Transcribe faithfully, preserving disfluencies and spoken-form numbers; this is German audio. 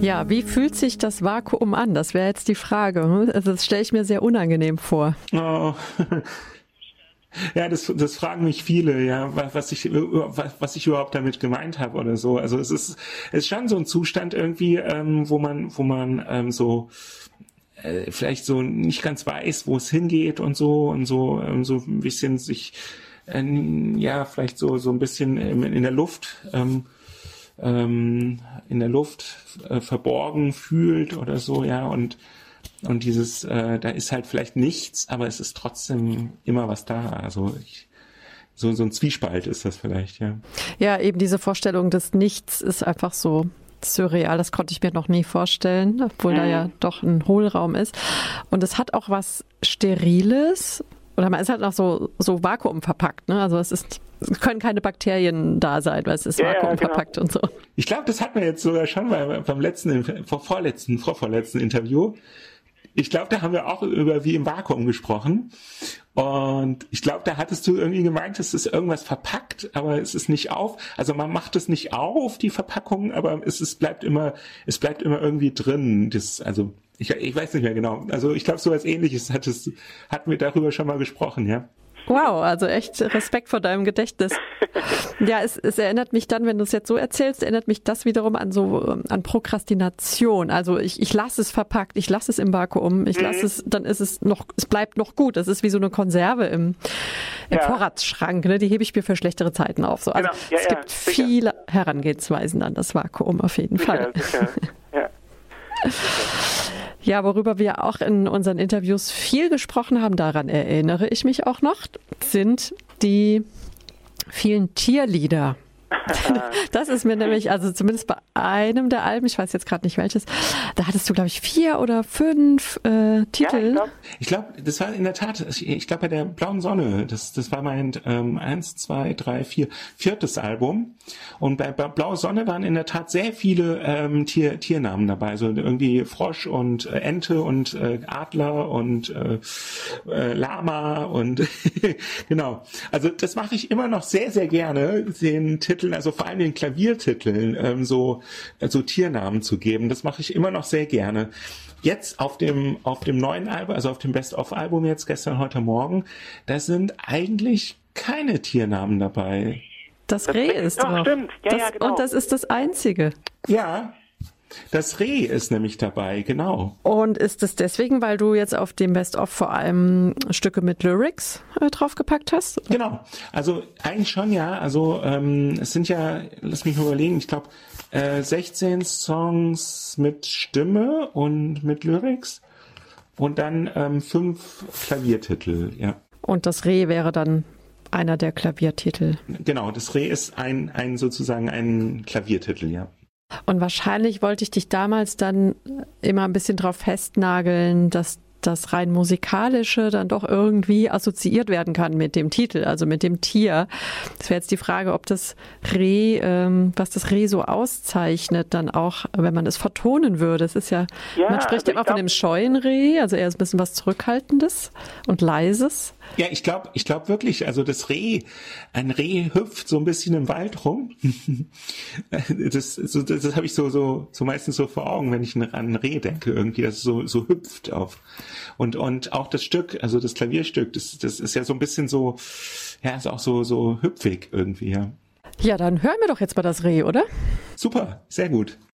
Ja, wie fühlt sich das Vakuum an? Das wäre jetzt die Frage. Also das stelle ich mir sehr unangenehm vor. Oh. Ja, das, das fragen mich viele, ja, was ich, was ich überhaupt damit gemeint habe oder so. Also es ist, es ist schon so ein Zustand irgendwie, ähm, wo man, wo man ähm, so äh, vielleicht so nicht ganz weiß, wo es hingeht und so und so, ähm, so ein bisschen sich, äh, ja, vielleicht so so ein bisschen in, in der Luft, ähm, ähm, in der Luft äh, verborgen fühlt oder so, ja und Und dieses, äh, da ist halt vielleicht nichts, aber es ist trotzdem immer was da. Also ich, so, so ein Zwiespalt ist das vielleicht, ja. Ja, eben diese Vorstellung des Nichts ist einfach so surreal. Das konnte ich mir noch nie vorstellen, obwohl mhm. da ja doch ein Hohlraum ist. Und es hat auch was Steriles. Oder man ist halt noch so, so Vakuum verpackt, ne? Also es ist, es können keine Bakterien da sein, weil es ist ja, Vakuum ja, genau. verpackt und so. Ich glaube, das hatten wir jetzt sogar schon beim, beim letzten, vor, vorletzten, vorvorletzten Interview. Ich glaube, da haben wir auch über wie im Vakuum gesprochen. Und ich glaube, da hattest du irgendwie gemeint, es ist irgendwas verpackt, aber es ist nicht auf. Also man macht es nicht auf, die Verpackung, aber es ist, bleibt immer, es bleibt immer irgendwie drin. Das, also ich, ich weiß nicht mehr genau. Also ich glaube, so etwas Ähnliches hattest, hatten wir darüber schon mal gesprochen, ja. Wow, also echt Respekt vor deinem Gedächtnis. Ja, es, es erinnert mich dann, wenn du es jetzt so erzählst, erinnert mich das wiederum an so an Prokrastination. Also ich, ich lasse es verpackt, ich lasse es im Vakuum, ich lasse es, dann ist es noch, es bleibt noch gut. Das ist wie so eine Konserve im, im ja. Vorratsschrank, ne? Die hebe ich mir für schlechtere Zeiten auf. So. Also genau. ja, es ja, gibt sicher. viele Herangehensweisen an das Vakuum auf jeden sicher, Fall. Sicher. Ja. Ja, worüber wir auch in unseren Interviews viel gesprochen haben, daran erinnere ich mich auch noch, sind die vielen Tierlieder. Das ist mir nämlich, also zumindest bei einem der Alben, ich weiß jetzt gerade nicht welches, da hattest du, glaube ich, vier oder fünf äh, Titel. Ja, ich glaube, glaub, das war in der Tat, ich glaube bei der Blauen Sonne, das, das war mein ähm, eins, zwei, drei, vier, viertes Album. Und bei, bei Blaue Sonne waren in der Tat sehr viele ähm, Tier, Tiernamen dabei, also irgendwie Frosch und äh, Ente und äh, Adler und äh, äh, Lama und genau. Also das mache ich immer noch sehr, sehr gerne, den Titel, also vor allem den Klaviertiteln, ähm, so, so Tiernamen zu geben. Das mache ich immer noch sehr gerne. Jetzt auf dem, auf dem neuen Album, also auf dem Best-of-Album jetzt gestern, heute Morgen, da sind eigentlich keine Tiernamen dabei. Das Reh ist doch, drauf. Stimmt. Ja, das, ja, genau. Und das ist das Einzige. Ja. Das Reh ist nämlich dabei, genau. Und ist es deswegen, weil du jetzt auf dem Best-of vor allem Stücke mit Lyrics äh, draufgepackt hast? Genau. Also eigentlich schon, ja. Also ähm, es sind ja, lass mich mal überlegen, ich glaube äh, sechzehn Songs mit Stimme und mit Lyrics und dann ähm, fünf Klaviertitel, ja. Und das Reh wäre dann einer der Klaviertitel. Genau, das Reh ist ein, ein sozusagen ein Klaviertitel, ja. Und wahrscheinlich wollte ich dich damals dann immer ein bisschen drauf festnageln, dass das rein musikalische dann doch irgendwie assoziiert werden kann mit dem Titel, also mit dem Tier. Das wäre jetzt die Frage, ob das Reh, ähm, was das Reh so auszeichnet, dann auch, wenn man es vertonen würde. Es ist ja, ja man spricht also ja immer von dem scheuen Reh, also eher ein bisschen was Zurückhaltendes und Leises. Ja, ich glaube, ich glaube wirklich, also das Reh, ein Reh hüpft so ein bisschen im Wald rum. das so, das, das habe ich so, so, so meistens so vor Augen, wenn ich an ein Reh denke, irgendwie, dass es so, so hüpft auf. Und, und auch das Stück, also das Klavierstück, das, das ist ja so ein bisschen so, ja, ist auch so, so hüpfig irgendwie, ja. Ja, dann hören wir doch jetzt mal das Reh, oder? Super, sehr gut.